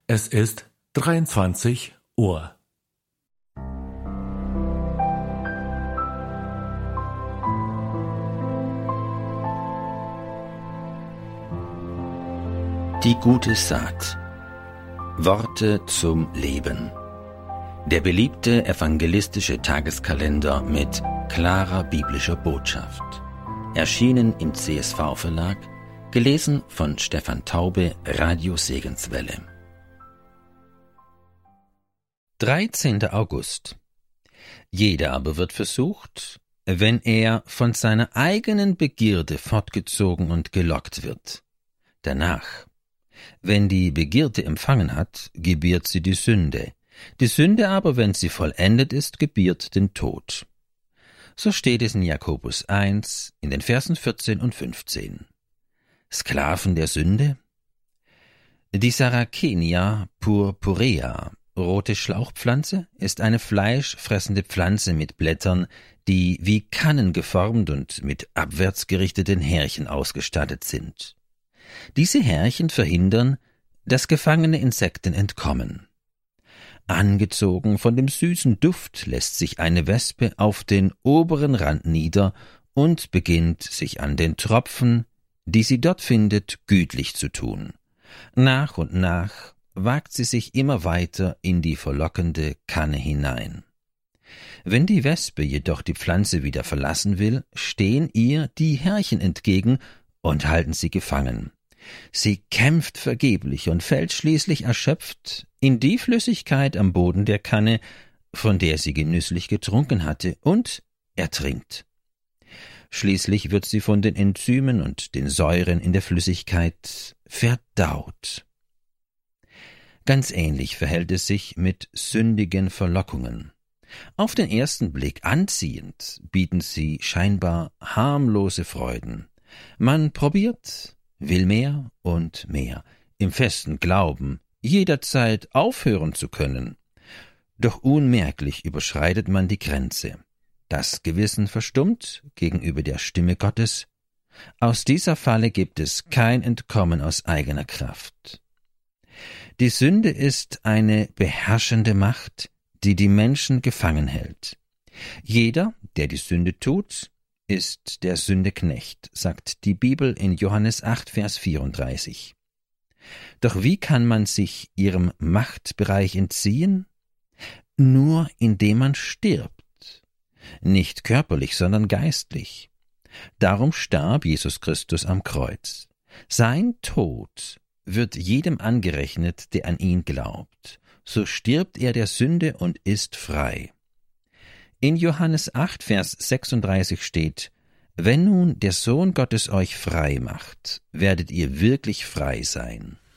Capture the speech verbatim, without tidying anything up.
Es ist dreiundzwanzig Uhr. Die gute Saat. Worte zum Leben. Der beliebte evangelistische Tageskalender mit klarer biblischer Botschaft. Erschienen im C S V-Verlag, gelesen von Stefan Taube, Radio Segenswelle. dreizehnter August. Jeder aber wird versucht, wenn er von seiner eigenen Begierde fortgezogen und gelockt wird. Danach, wenn die Begierde empfangen hat, gebiert sie die Sünde. Die Sünde aber, wenn sie vollendet ist, gebiert den Tod. So steht es in Jakobus eins, in den Versen vierzehn und fünfzehn. Sklaven der Sünde? Die Sarracenia purpurea, rote Schlauchpflanze, ist eine fleischfressende Pflanze mit Blättern, die wie Kannen geformt und mit abwärts gerichteten Härchen ausgestattet sind. Diese Härchen verhindern, dass gefangene Insekten entkommen. Angezogen von dem süßen Duft lässt sich eine Wespe auf den oberen Rand nieder und beginnt, sich an den Tropfen, die sie dort findet, gütlich zu tun. Nach und nach wagt sie sich immer weiter in die verlockende Kanne hinein. Wenn die Wespe jedoch die Pflanze wieder verlassen will, stehen ihr die Härchen entgegen und halten sie gefangen. Sie kämpft vergeblich und fällt schließlich erschöpft in die Flüssigkeit am Boden der Kanne, von der sie genüsslich getrunken hatte, und ertrinkt. Schließlich wird sie von den Enzymen und den Säuren in der Flüssigkeit verdaut. Ganz ähnlich verhält es sich mit sündigen Verlockungen. Auf den ersten Blick anziehend bieten sie scheinbar harmlose Freuden. Man probiert, will mehr und mehr, im festen Glauben, jederzeit aufhören zu können. Doch unmerklich überschreitet man die Grenze. Das Gewissen verstummt gegenüber der Stimme Gottes. Aus dieser Falle gibt es kein Entkommen aus eigener Kraft. Die Sünde ist eine beherrschende Macht, die die Menschen gefangen hält. Jeder, der die Sünde tut, ist der Sünde Knecht, sagt die Bibel in Johannes acht, Vers vierunddreißig. Doch wie kann man sich ihrem Machtbereich entziehen? Nur indem man stirbt. Nicht körperlich, sondern geistlich. Darum starb Jesus Christus am Kreuz. Sein Tod wird jedem angerechnet, der an ihn glaubt. So stirbt er der Sünde und ist frei. In Johannes acht, Vers sechsunddreißig steht: Wenn nun der Sohn Gottes euch frei macht, werdet ihr wirklich frei sein.